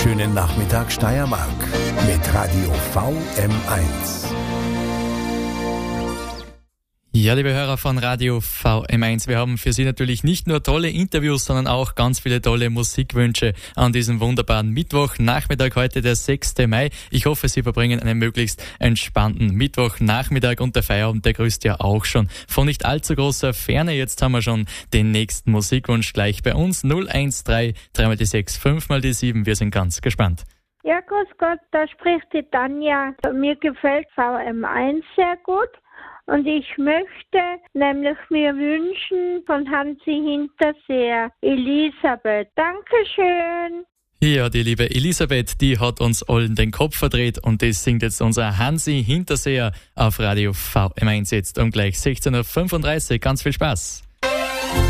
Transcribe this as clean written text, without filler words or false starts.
Schönen Nachmittag Steiermark mit Radio VM1. Ja, liebe Hörer von Radio VM1, wir haben für Sie natürlich nicht nur tolle Interviews, sondern auch ganz viele tolle Musikwünsche an diesem wunderbaren Mittwochnachmittag, heute der 6. Mai. Ich hoffe, Sie verbringen einen möglichst entspannten Mittwochnachmittag und der Feierabend, der grüßt ja auch schon von nicht allzu großer Ferne. Jetzt haben wir schon den nächsten Musikwunsch gleich bei uns. 013 3 mal die 6, 5 mal die 7. Wir sind ganz gespannt. Ja, grüß Gott, da spricht die Tanja. Mir gefällt VM1 sehr gut. Und ich möchte nämlich mir wünschen von Hansi Hinterseer, Elisabeth. Dankeschön. Ja, die liebe Elisabeth, die hat uns allen den Kopf verdreht und das singt jetzt unser Hansi Hinterseer auf Radio VM1 jetzt um gleich 16.35 Uhr. Ganz viel Spaß.